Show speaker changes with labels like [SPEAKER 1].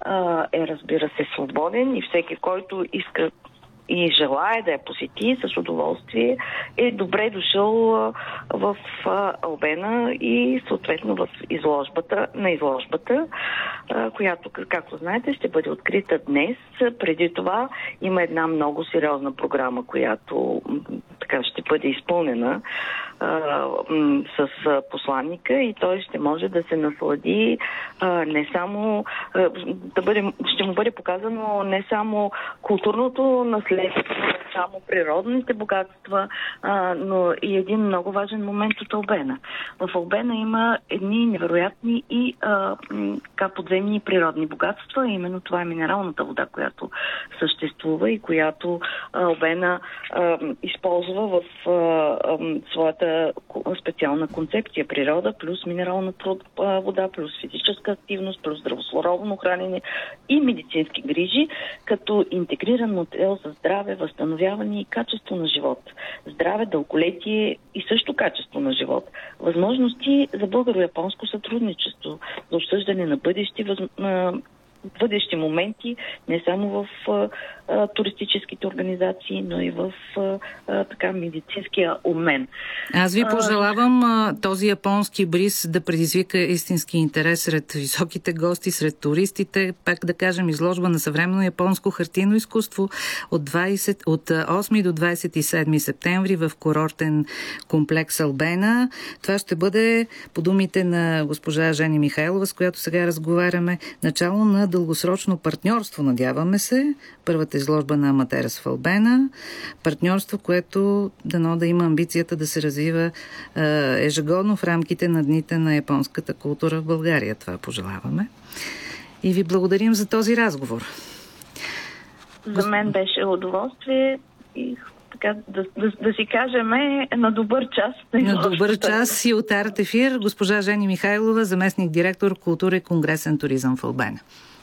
[SPEAKER 1] е, разбира се, свободен и всеки, който иска и желая да я посети с удоволствие, е добре дошъл в Албена и съответно в изложбата, която, както знаете, ще бъде открита днес. Преди това има една много сериозна програма, която така ще бъде изпълнена с посланника и той ще може да се наслади не само ще му бъде показано не само културното наследство, не само природните богатства, но и един много важен момент от Албена. В Албена има едни невероятни и подземни природни богатства. Именно това е минералната вода, която съществува и която Албена използва в своята специална концепция природа, плюс минерална вода, плюс физическа активност, плюс здравословно хранене и медицински грижи, като интегриран модел за здраве, възстановяване и качество на живот. Здраве, дълголетие и също качество на живот. Възможности за българо-японско сътрудничество, за обсъждане на бъдещи моменти, не само в туристическите организации, но и в медицинския обмен.
[SPEAKER 2] Аз ви пожелавам този японски бриз да предизвика истински интерес сред високите гости, сред туристите. Пак да кажем, изложба на съвременно японско хартийно изкуство от 8 до 27 септември в курортен комплекс Албена. Това ще бъде, по думите на госпожа Жени Михайлова, с която сега разговаряме, начало на дългосрочно партньорство, надяваме се. Първата изложба на Аматерас в Албена. Партньорство, което дано да има амбицията да се развива ежегодно в рамките на дните на японската култура в България. Това пожелаваме. И ви благодарим за този разговор.
[SPEAKER 1] За мен беше удоволствие и така, да си кажем на добър час.
[SPEAKER 2] На добър час и от Арт Ефир госпожа Жени Михайлова, заместник директор култура и конгресен туризъм в Албена.